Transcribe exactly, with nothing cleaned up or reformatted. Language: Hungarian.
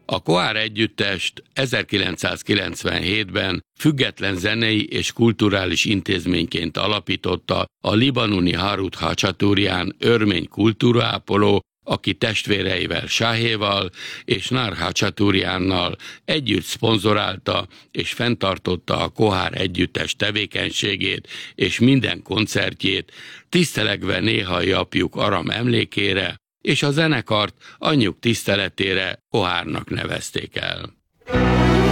A Kohár együttest ezerkilencszázkilencvenhétben független zenei és kulturális intézményként alapította a libanoni Harut Hacsaturian örmény kultúraápoló, aki testvéreivel Sáhéval és Nar Hacsaturiannal együtt szponzorálta és fenntartotta a Kohár együttes tevékenységét és minden koncertjét, tisztelegve néhai apjuk Aram emlékére, és a zenekart anyjuk tiszteletére Kohárnak nevezték el.